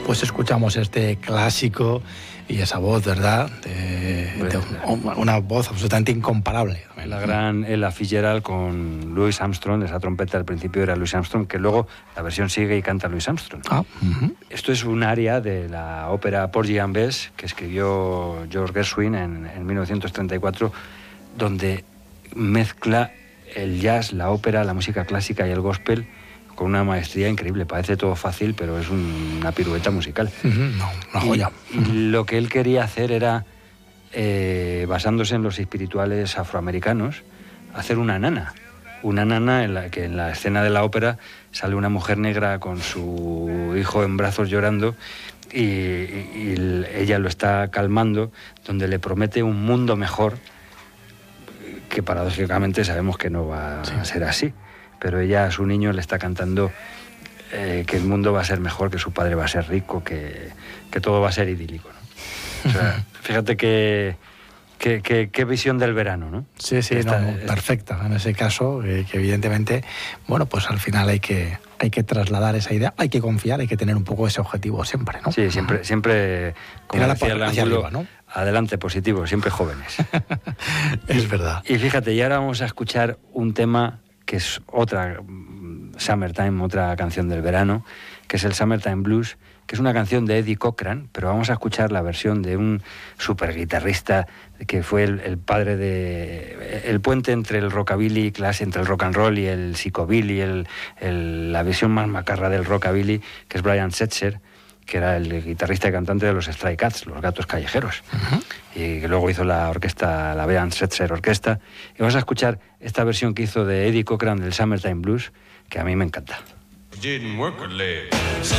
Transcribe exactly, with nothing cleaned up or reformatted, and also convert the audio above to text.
pues escuchamos este clásico y esa voz, ¿verdad? De, pues, de una voz absolutamente incomparable. La gran Ella Fitzgerald con Louis Armstrong, esa trompeta al principio era Louis Armstrong, que luego la versión sigue y canta Louis Armstrong. Ah, uh-huh. Esto es un aria de la ópera Porgy and Bess que escribió George Gershwin en, en mil novecientos treinta y cuatro, donde mezcla el jazz, la ópera, la música clásica y el gospel con una maestría increíble. Parece todo fácil, pero es un, una pirueta musical. Uh-huh. No, una joya. Y, y lo que él quería hacer era, eh, basándose en los espirituales afroamericanos, hacer una nana. Una nana en la que en la escena de la ópera sale una mujer negra con su hijo en brazos llorando y, y, y ella lo está calmando, donde le promete un mundo mejor, que paradójicamente sabemos que no va sí. a ser así. Pero ella a su niño le está cantando eh, que el mundo va a ser mejor, que su padre va a ser rico, que, que todo va a ser idílico, ¿no? O sea, fíjate que, que, que, qué visión del verano, ¿no? Sí, sí, Esta, no, es... perfecta en ese caso, eh, que evidentemente, bueno, pues al final hay que, hay que trasladar esa idea, hay que confiar, hay que tener un poco ese objetivo siempre, ¿no? Sí, siempre, siempre como la decía el hacia ángulo, arriba, ¿no? Adelante, positivo, siempre jóvenes. Es verdad. Y fíjate, y ahora vamos a escuchar un tema que es otra Summertime, otra canción del verano, que es el Summertime Blues, que es una canción de Eddie Cochran, pero vamos a escuchar la versión de un super guitarrista que fue el, el padre de... el puente entre el rockabilly clase, entre el rock and roll y el psychobilly, el, el, la visión más macarra del rockabilly, que es Brian Setzer, que era el guitarrista y cantante de los Stray Cats, los Gatos Callejeros, uh-huh. y que luego hizo la orquesta, la Brian Setzer Orquesta. Y vamos a escuchar esta versión que hizo de Eddie Cochran del Summertime Blues, que a mí me encanta.